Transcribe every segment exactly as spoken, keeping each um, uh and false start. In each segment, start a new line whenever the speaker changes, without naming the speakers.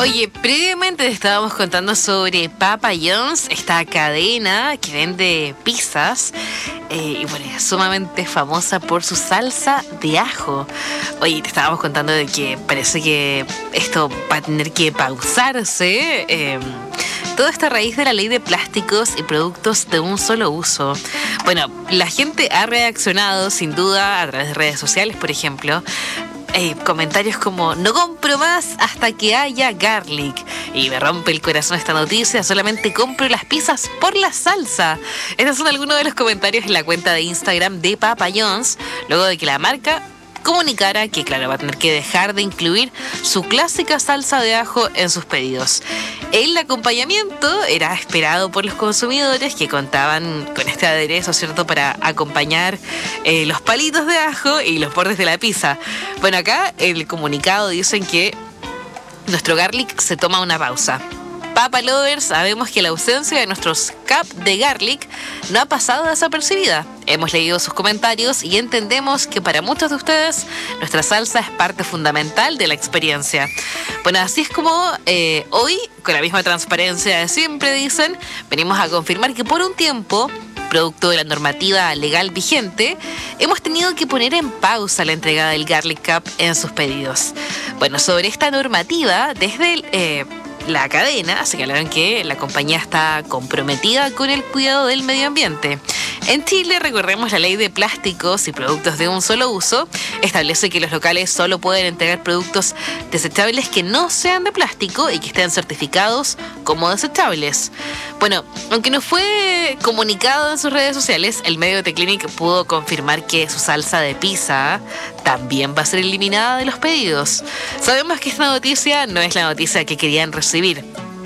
Oye, previamente te estábamos contando sobre Papa John's, esta cadena que vende pizzas eh, y bueno, es sumamente famosa por su salsa de ajo. Oye, te estábamos contando de que parece que esto va a tener que pausarse. Eh, Todo esto a raíz de la ley de plásticos y productos de un solo uso. Bueno, la gente ha reaccionado sin duda a través de redes sociales, por ejemplo. Eh, comentarios como, no compro más hasta que haya garlic. Y me rompe el corazón esta noticia, solamente compro las pizzas por la salsa. Estos son algunos de los comentarios en la cuenta de Instagram de Papa John's, luego de que la marca comunicara que, claro, va a tener que dejar de incluir su clásica salsa de ajo en sus pedidos. El acompañamiento era esperado por los consumidores que contaban con este aderezo, ¿cierto?, para acompañar eh, los palitos de ajo y los bordes de la pizza. Bueno, acá el comunicado dicen que nuestro garlic se toma una pausa. Papa Lovers, sabemos que la ausencia de nuestros cup de garlic no ha pasado desapercibida. Hemos leído sus comentarios y entendemos que para muchos de ustedes nuestra salsa es parte fundamental de la experiencia. Bueno, así es como eh, hoy, con la misma transparencia de siempre, dicen, venimos a confirmar que por un tiempo, producto de la normativa legal vigente, hemos tenido que poner en pausa la entrega del Garlic Cup en sus pedidos. Bueno, sobre esta normativa, desde el... Eh, La cadena señalaron que la compañía está comprometida con el cuidado del medio ambiente. En Chile, recordemos, la ley de plásticos y productos de un solo uso establece que los locales solo pueden entregar productos desechables que no sean de plástico y que estén certificados como desechables. Bueno, aunque no fue comunicado en sus redes sociales, el medio de The Clinic pudo confirmar que su salsa de pizza también va a ser eliminada de los pedidos. Sabemos que esta noticia no es la noticia que querían recibir.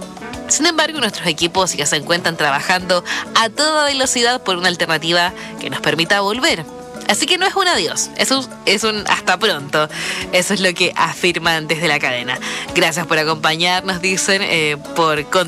Sin embargo, nuestros equipos ya se encuentran trabajando a toda velocidad por una alternativa que nos permita volver. Así que no es un adiós, es un, es un hasta pronto. Eso es lo que afirman desde la cadena. Gracias por acompañarnos, dicen, eh, por